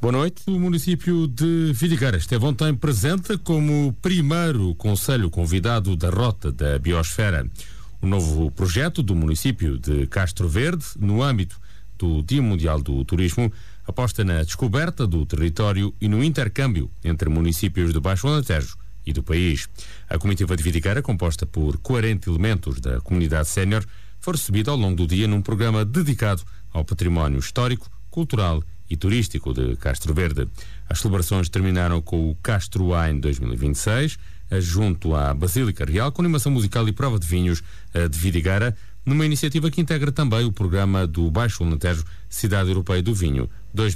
Boa noite. O município de Vidigueira esteve ontem presente como primeiro concelho convidado da Rota da Biosfera. O novo projeto do município de Castro Verde, no âmbito do Dia Mundial do Turismo, aposta na descoberta do território e no intercâmbio entre municípios do Baixo Alentejo e do país. A comitiva de Vidigueira, composta por 40 elementos da comunidade sénior, foi recebida ao longo do dia num programa dedicado ao património histórico, cultural e turístico de Castro Verde. As celebrações terminaram com o Castro Wine 2026, junto à Basílica Real, com animação musical e prova de vinhos de Vidigueira, numa iniciativa que integra também o programa do Baixo Alentejo Cidade Europeia do Vinho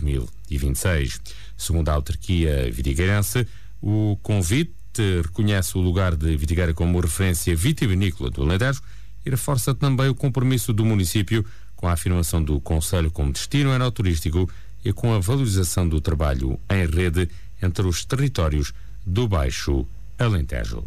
2026. Segundo a autarquia vidigueirense, o convite reconhece o lugar de Vidigueira como referência vitivinícola do Alentejo e reforça também o compromisso do município com a afirmação do concelho como destino enoturístico e com a valorização do trabalho em rede entre os territórios do Baixo Alentejo.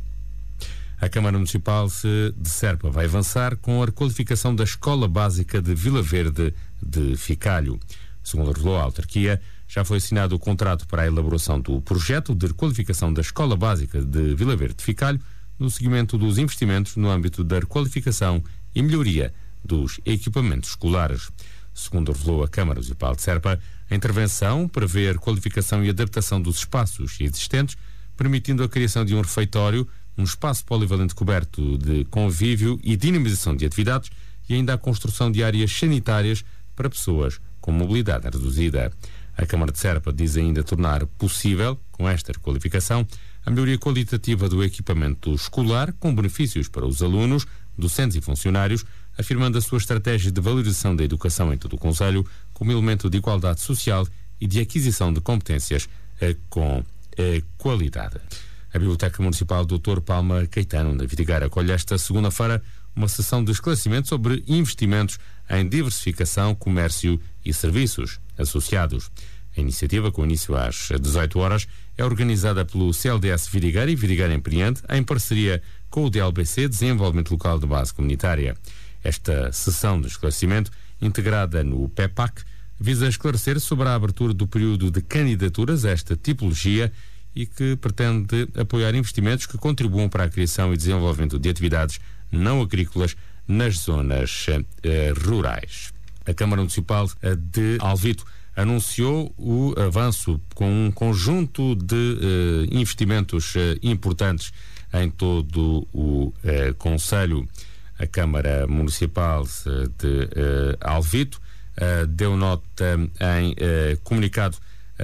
A Câmara Municipal de Serpa vai avançar com a requalificação da Escola Básica de Vila Verde de Ficalho. Segundo revelou a autarquia, já foi assinado o contrato para a elaboração do projeto de requalificação da Escola Básica de Vila Verde de Ficalho, no seguimento dos investimentos no âmbito da requalificação e melhoria dos equipamentos escolares. Segundo revelou a Câmara Municipal de Serpa, a intervenção prevê a qualificação e adaptação dos espaços existentes, permitindo a criação de um refeitório, um espaço polivalente coberto de convívio e dinamização de atividades e ainda a construção de áreas sanitárias para pessoas com mobilidade reduzida. A Câmara de Serpa diz ainda tornar possível, com esta requalificação, a melhoria qualitativa do equipamento escolar, com benefícios para os alunos, docentes e funcionários, afirmando a sua estratégia de valorização da educação em todo o concelho como elemento de igualdade social e de aquisição de competências com qualidade. A Biblioteca Municipal Dr. Palma Caetano, da Vidigueira, acolhe esta segunda-feira uma sessão de esclarecimento sobre investimentos em diversificação, comércio e serviços associados. A iniciativa, com início às 18 horas, é organizada pelo CLDS Vidigueira e Vidigueira Empreende, em parceria com o DLBC, Desenvolvimento Local de Base Comunitária. Esta sessão de esclarecimento, integrada no PEPAC, visa esclarecer sobre a abertura do período de candidaturas a esta tipologia e que pretende apoiar investimentos que contribuam para a criação e desenvolvimento de atividades não agrícolas nas zonas rurais. A Câmara Municipal de Alvito anunciou o avanço com um conjunto de investimentos importantes em todo o concelho. A Câmara Municipal de Alvito deu nota em comunicado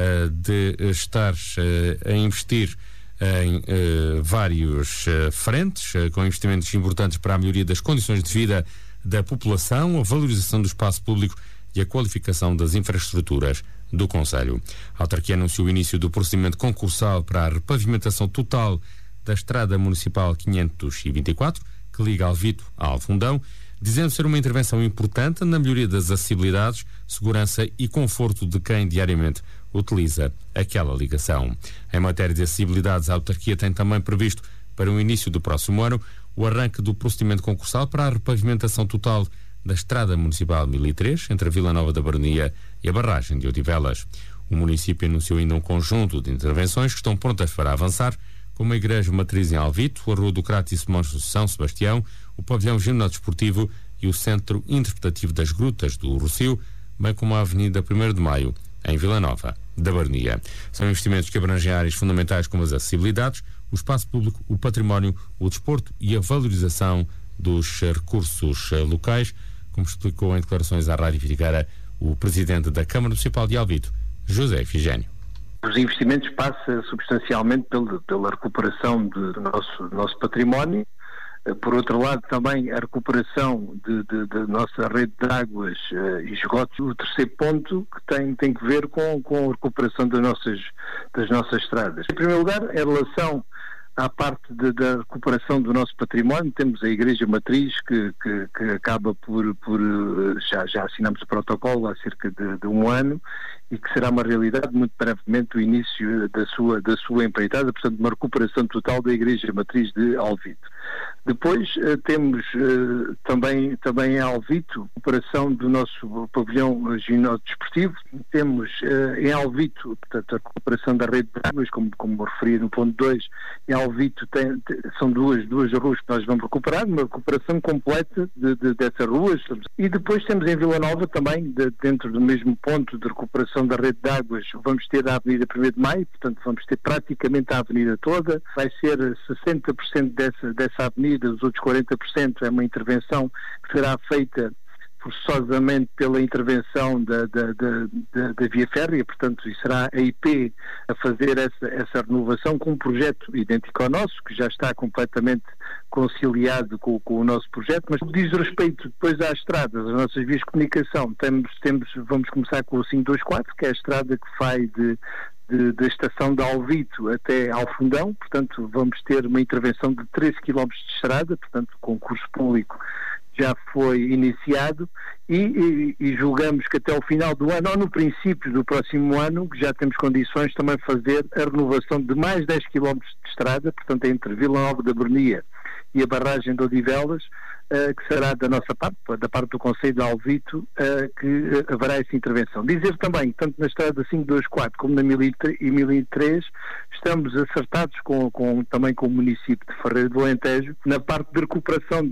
de estar a investir em vários frentes, com investimentos importantes para a melhoria das condições de vida da população, a valorização do espaço público e a qualificação das infraestruturas do concelho. A autarquia anunciou o início do procedimento concursal para a repavimentação total da Estrada Municipal 524, que liga Alvito a Alfundão, dizendo ser uma intervenção importante na melhoria das acessibilidades, segurança e conforto de quem diariamente utiliza aquela ligação. Em matéria de acessibilidades, a autarquia tem também previsto para o início do próximo ano o arranque do procedimento concursal para a repavimentação total da Estrada Municipal 1003, entre a Vila Nova da Baronia e a barragem de Odivelas. O município anunciou ainda um conjunto de intervenções que estão prontas para avançar, como a Igreja Matriz em Alvito, a Rua do Crato São Sebastião, o Pavilhão Ginásio Desportivo e o Centro Interpretativo das Grutas do Rossio, bem como a Avenida 1º de Maio, em Vila Nova da Baronia. São investimentos que abrangem áreas fundamentais como as acessibilidades, o espaço público, o património, o desporto e a valorização dos recursos locais, como explicou em declarações à Rádio Vidigueira o Presidente da Câmara Municipal de Alvito, José Efigênio. Os investimentos passam substancialmente pela recuperação do nosso património. Por outro lado, também a recuperação da nossa rede de águas e esgotos. O terceiro ponto que tem que ver com a recuperação das nossas estradas. Em primeiro lugar, em relação à parte da recuperação do nosso património, temos a Igreja Matriz que acaba já assinamos o protocolo há cerca de um ano e que será uma realidade muito brevemente o início da sua empreitada, portanto uma recuperação total da Igreja Matriz de Alvito. Depois temos também em Alvito, operação do nosso pavilhão ginásio-desportivo. Temos em Alvito, portanto, a recuperação da rede de águas, como referi no ponto 2, em Alvito são duas ruas que nós vamos recuperar, uma recuperação completa dessas ruas. E depois temos em Vila Nova também, dentro do mesmo ponto de recuperação da rede de águas, vamos ter a Avenida 1º de Maio, portanto vamos ter praticamente a avenida toda. Vai ser 60% dessa avenida, os outros 40% é uma intervenção que será feita forçosamente pela intervenção da via férrea, portanto, e será a IP a fazer essa renovação com um projeto idêntico ao nosso, que já está completamente conciliado com o nosso projeto, mas diz respeito depois às estradas, às nossas vias de comunicação, vamos começar com o 524, que é a estrada que vai da estação de Alvito até ao Fundão, portanto vamos ter uma intervenção de 13 km de estrada, portanto o concurso público já foi iniciado e julgamos que até o final do ano, ou no princípio do próximo ano, já temos condições também de fazer a renovação de mais 10 km de estrada, portanto entre Vila Nova da Bernia e a barragem de Odivelas, que será da nossa parte, da parte do Conselho de Alvito, que haverá essa intervenção. Dizer também, tanto na estrada 524 como na 1003, estamos acertados também com o município de Ferreira do Alentejo, na parte de recuperação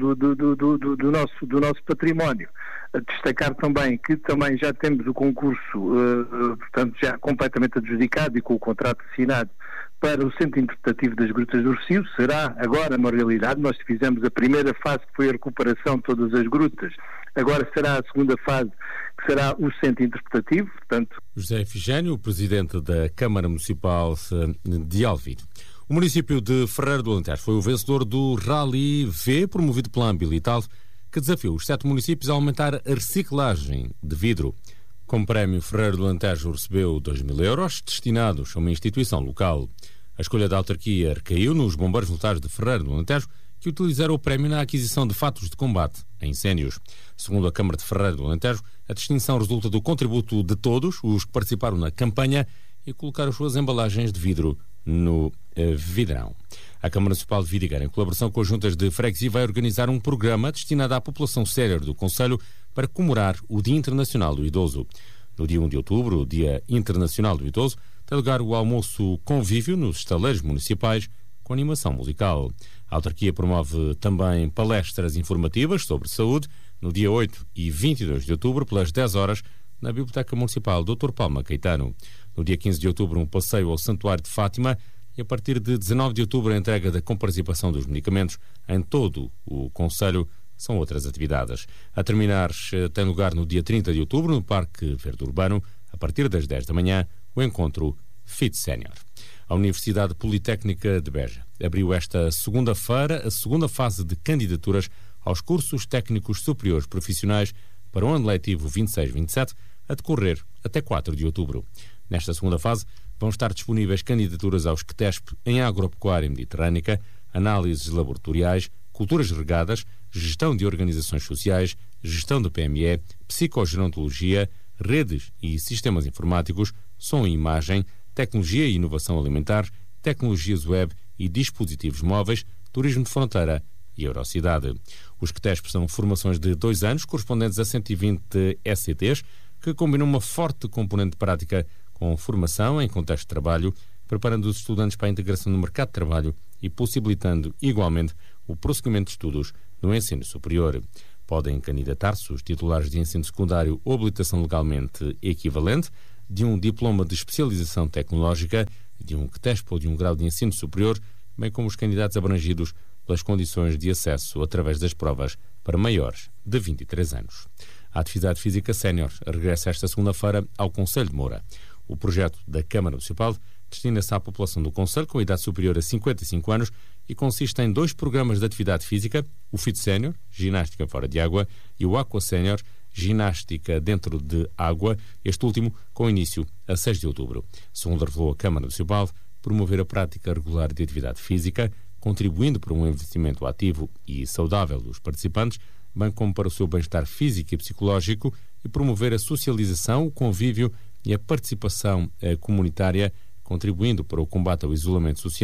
do nosso património. A destacar também que também já temos o concurso, portanto, já completamente adjudicado e com o contrato assinado para o Centro Interpretativo das Grutas do Rossio. Será agora uma realidade. Nós fizemos a primeira fase, que foi a recuperação de todas as grutas. Agora será a segunda fase, que será o Centro Interpretativo. Portanto... José Efigênio, presidente da Câmara Municipal de Alvito. O município de Ferreira do Alentejo foi o vencedor do Rally V, promovido pela Ambilital, que desafiou os 7 municípios a aumentar a reciclagem de vidro. Como prémio, Ferreira do Alentejo recebeu 2.000 euros destinados a uma instituição local. A escolha da autarquia recaiu nos bombeiros voluntários de Ferreira do Alentejo, que utilizaram o prémio na aquisição de fatos de combate a incêndios. Segundo a Câmara de Ferreira do Alentejo, a distinção resulta do contributo de todos os que participaram na campanha e colocaram as suas embalagens de vidro no vidrão. A Câmara Municipal de Vidigueira, em colaboração com as juntas de freguesia, vai organizar um programa destinado à população sénior do concelho para comemorar o Dia Internacional do Idoso. No dia 1 de outubro, o Dia Internacional do Idoso, tem lugar o almoço convívio nos estaleiros municipais com animação musical. A autarquia promove também palestras informativas sobre saúde no dia 8 e 22 de outubro, pelas 10 horas, na Biblioteca Municipal Dr. Palma Caetano. No dia 15 de outubro, um passeio ao Santuário de Fátima e a partir de 19 de outubro, a entrega da comparticipação dos medicamentos em todo o concelho. São outras atividades. A terminar, tem lugar no dia 30 de outubro, no Parque Verde Urbano, a partir das 10 da manhã, o encontro Fit Sénior. A Universidade Politécnica de Beja abriu esta segunda-feira a segunda fase de candidaturas aos cursos técnicos superiores profissionais para o ano letivo 26-27, a decorrer até 4 de outubro. Nesta segunda fase, vão estar disponíveis candidaturas aos QTESP em Agropecuária Mediterrânica, Análises Laboratoriais, Culturas Regadas, Gestão de Organizações Sociais, Gestão da PME, Psicogerontologia, Redes e Sistemas Informáticos, Som e Imagem, Tecnologia e Inovação Alimentar, Tecnologias Web e Dispositivos Móveis, Turismo de Fronteira e Eurocidade. Os QTESP são formações de 2 anos, correspondentes a 120 ECTs, que combinam uma forte componente prática com formação em contexto de trabalho, preparando os estudantes para a integração no mercado de trabalho e possibilitando, igualmente, o prosseguimento de estudos no ensino superior. Podem candidatar-se os titulares de ensino secundário ou habilitação legalmente equivalente, de um diploma de especialização tecnológica, de um QTESP ou de um grau de ensino superior, bem como os candidatos abrangidos pelas condições de acesso através das provas para maiores de 23 anos. A atividade física sénior regressa esta segunda-feira ao Concelho de Moura. O projeto da Câmara Municipal destina-se à população do concelho com idade superior a 55 anos e consiste em 2 programas de atividade física, o Fit Sénior, ginástica fora de água, e o Aqua Sénior, ginástica dentro de água, este último com início a 6 de outubro. Segundo revelou a Câmara Municipal, promover a prática regular de atividade física, contribuindo para um envelhecimento ativo e saudável dos participantes, bem como para o seu bem-estar físico e psicológico, e promover a socialização, o convívio e a participação comunitária, contribuindo para o combate ao isolamento social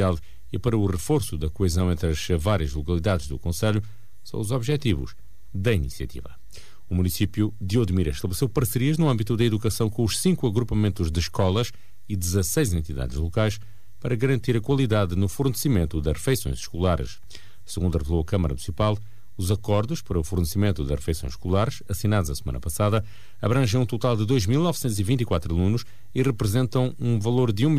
e para o reforço da coesão entre as várias localidades do concelho são os objetivos da iniciativa. O município de Odmira estabeleceu parcerias no âmbito da educação com os 5 agrupamentos de escolas e 16 entidades locais para garantir a qualidade no fornecimento de refeições escolares. Segundo revelou a Câmara Municipal, os acordos para o fornecimento de refeições escolares, assinados a semana passada, abrangem um total de 2.924 alunos e representam um valor de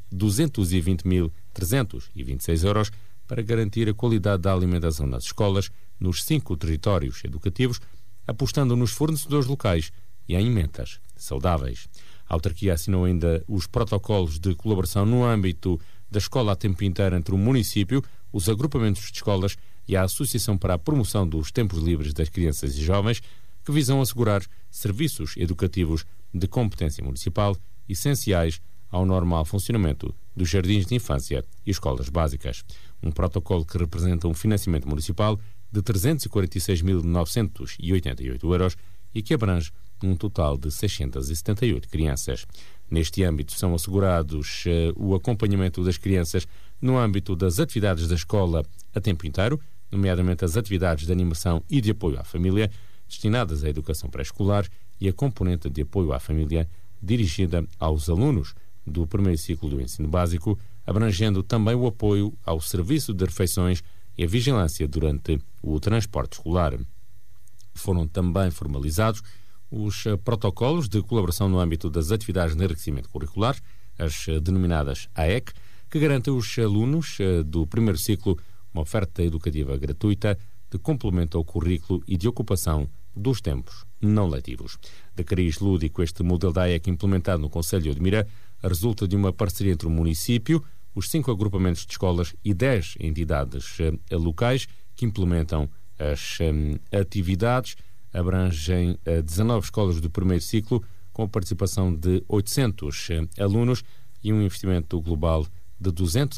1.220.326 euros para garantir a qualidade da alimentação nas escolas, nos 5 territórios educativos, apostando nos fornecedores locais e em emendas saudáveis. A autarquia assinou ainda os protocolos de colaboração no âmbito da escola a tempo inteiro entre o município, os agrupamentos de escolas e a Associação para a Promoção dos Tempos Livres das Crianças e Jovens, que visam assegurar serviços educativos de competência municipal essenciais ao normal funcionamento dos jardins de infância e escolas básicas. Um protocolo que representa um financiamento municipal de 346.988 euros e que abrange um total de 678 crianças. Neste âmbito são assegurados o acompanhamento das crianças no âmbito das atividades da escola a tempo inteiro, nomeadamente as atividades de animação e de apoio à família, destinadas à educação pré-escolar, e a componente de apoio à família dirigida aos alunos do primeiro ciclo do ensino básico, abrangendo também o apoio ao serviço de refeições e a vigilância durante o transporte escolar. Foram também formalizados os protocolos de colaboração no âmbito das atividades de enriquecimento curricular, as denominadas AEC, que garantem aos alunos do primeiro ciclo uma oferta educativa gratuita de complemento ao currículo e de ocupação dos tempos não letivos. De cariz lúdico, este modelo da AEC implementado no concelho de Odmira resulta de uma parceria entre o município, os 5 agrupamentos de escolas e 10 entidades locais que implementam as atividades. Abrangem 19 escolas do primeiro ciclo, com a participação de 800 alunos e um investimento global de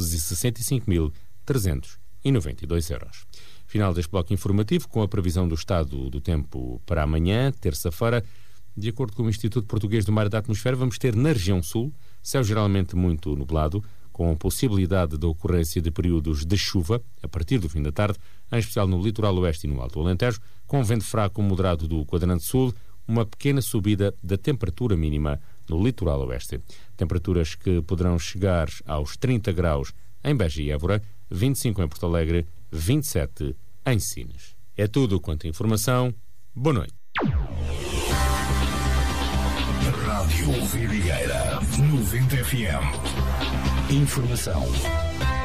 265.392 euros. Final deste bloco informativo com a previsão do estado do tempo para amanhã, terça-feira. De acordo com o Instituto Português do Mar e da Atmosfera, vamos ter na região sul céu geralmente muito nublado, com possibilidade da ocorrência de períodos de chuva a partir do fim da tarde, em especial no litoral oeste e no Alto Alentejo, com vento fraco moderado do quadrante sul, uma pequena subida da temperatura mínima no litoral oeste. Temperaturas que poderão chegar aos 30 graus em Beja e Évora, 25 em Porto Alegre, 27 em Sines. É tudo quanto a informação. Boa noite. Rádio Vidigueira 90 FM. Informação